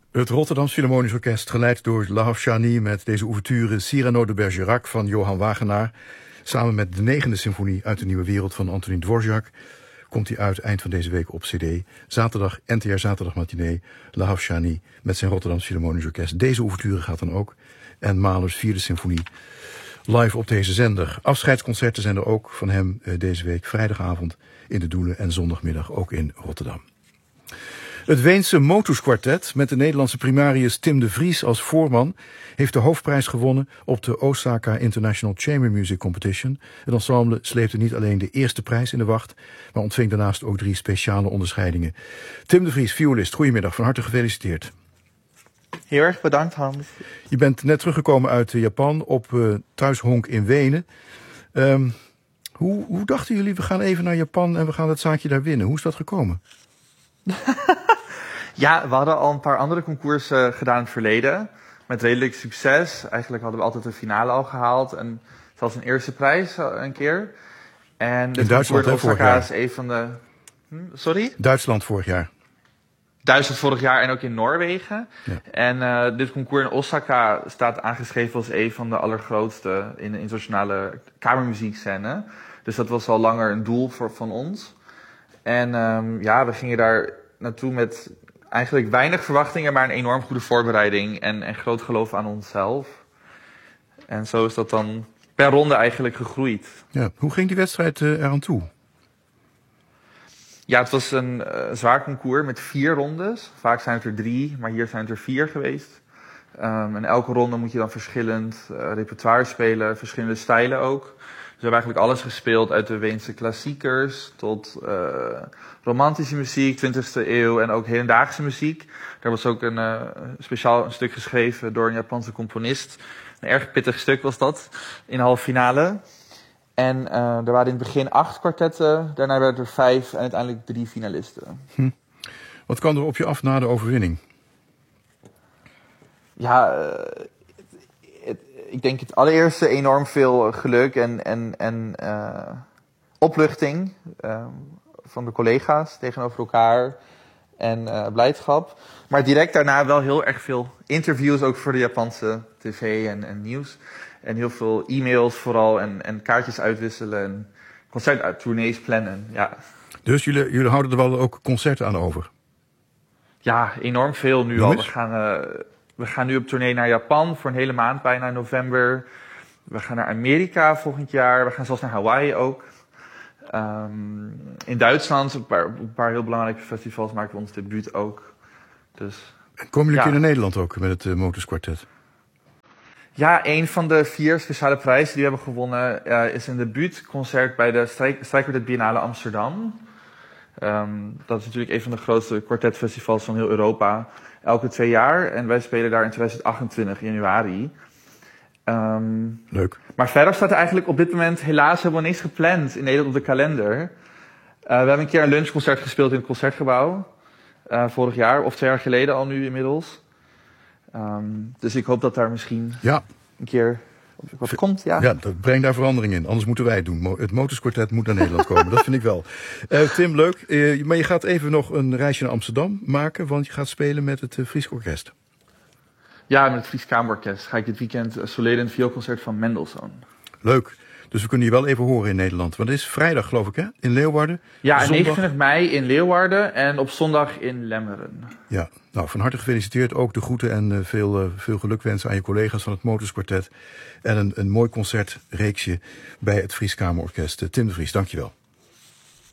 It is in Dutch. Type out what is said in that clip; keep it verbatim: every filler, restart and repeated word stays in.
Het Rotterdam Philharmonisch Orkest, geleid door La Hafshani met deze ouverture Cyrano de Bergerac van Johan Wagenaar, samen met de negende symfonie uit de Nieuwe Wereld van Antonin Dvorak, komt hij uit eind van deze week op cd. Zaterdag, N T R Zaterdag Matinee, La Hafshani met zijn Rotterdam Philharmonisch Orkest. Deze ouverture gaat dan ook. En Mahlers vierde symfonie live op deze zender. Afscheidsconcerten zijn er ook van hem uh, deze week vrijdagavond in de Doelen en zondagmiddag ook in Rotterdam. Het Weense Motus Quartet met de Nederlandse primarius Tim de Vries als voorman heeft de hoofdprijs gewonnen op de Osaka International Chamber Music Competition. Het ensemble sleepte niet alleen de eerste prijs in de wacht, maar ontving daarnaast ook drie speciale onderscheidingen. Tim de Vries, violist, goedemiddag, van harte gefeliciteerd. Heel erg bedankt, Hans. Je bent net teruggekomen uit Japan op uh, thuishonk in Wenen. Um, hoe, hoe dachten jullie, we gaan even naar Japan en we gaan dat zaakje daar winnen? Hoe is dat gekomen? Ja, we hadden al een paar andere concoursen gedaan in het verleden. Met redelijk succes. Eigenlijk hadden we altijd de finale al gehaald. En zelfs een eerste prijs een keer. En in Duitsland, hè, vorig jaar. Is een van de... Hm, sorry? Duitsland vorig jaar. Duitsland vorig jaar en ook in Noorwegen. Ja. En uh, dit concours in Osaka staat aangeschreven als een van de allergrootste in de internationale kamermuziekscène. Dus dat was al langer een doel voor, van ons. En um, ja, we gingen daar naartoe met eigenlijk weinig verwachtingen, maar een enorm goede voorbereiding en, en groot geloof aan onszelf. En zo is dat dan per ronde eigenlijk gegroeid. Ja, hoe ging die wedstrijd uh, eraan toe? Ja, het was een uh, zwaar concours met vier rondes. Vaak zijn het er drie, maar hier zijn het er vier geweest. Um, en elke ronde moet je dan verschillend uh, repertoire spelen, verschillende stijlen ook. Dus we hebben eigenlijk alles gespeeld, uit de Weense klassiekers tot uh, romantische muziek, twintigste eeuw en ook hedendaagse muziek. Daar was ook een uh, speciaal een stuk geschreven door een Japanse componist. Een erg pittig stuk was dat, in de halve finale. En uh, er waren in het begin acht kwartetten, daarna werden er vijf en uiteindelijk drie finalisten. Hm. Wat kwam er op je af na de overwinning? Ja, uh, het, ik denk het allereerste enorm veel geluk en, en, en uh, opluchting uh, van de collega's tegenover elkaar en uh, blijdschap. Maar direct daarna wel heel erg veel interviews, ook voor de Japanse tv en, en nieuws. En heel veel e-mails vooral en, en kaartjes uitwisselen en concerttournees plannen, ja. Dus jullie, jullie houden er wel ook concerten aan over? Ja, enorm veel nu al. We gaan, uh, we gaan nu op tournee naar Japan voor een hele maand, bijna in november. We gaan naar Amerika volgend jaar. We gaan zelfs naar Hawaii ook. Um, in Duitsland, een paar, een paar heel belangrijke festivals, maken we ons debuut ook. Dus, en komen jullie ja. in Nederland ook met het uh, Motus Quartet? Ja, een van de vier speciale prijzen die we hebben gewonnen uh, is een debuutconcert bij de Strijkkwartet Biennale Amsterdam. Um, dat is natuurlijk een van de grootste kwartetfestivals van heel Europa. Elke twee jaar. En wij spelen daar in twintig achtentwintig, januari. Um, Leuk. Maar verder staat er eigenlijk op dit moment helaas helemaal niks gepland in Nederland op de kalender. Uh, we hebben een keer een lunchconcert gespeeld in het Concertgebouw. Uh, vorig jaar, of twee jaar geleden al nu inmiddels. Um, dus ik hoop dat daar misschien ja. een keer wat v- komt. Ja, ja, dat brengt daar verandering in. Anders moeten wij het doen. Het Motus Quartet moet naar Nederland komen. Dat vind ik wel. Uh, Tim, leuk. Uh, maar je gaat even nog een reisje naar Amsterdam maken, want je gaat spelen met het uh, Fries Orkest. Ja, met het Fries Kamerorkest ga ik dit weekend uh, soleren in het vioolconcert van Mendelssohn. Leuk. Dus we kunnen je wel even horen in Nederland. Want het is vrijdag, geloof ik, hè? In Leeuwarden. Ja, zondag... negenentwintig mei in Leeuwarden en op zondag in Lemmeren. Ja, nou, van harte gefeliciteerd. Ook de groeten en uh, veel, uh, veel gelukwensen aan je collega's van het Motus Quartet. En een, een mooi concertreeksje bij het Fries Kamerorkest. Uh, Tim de Vries, dankjewel.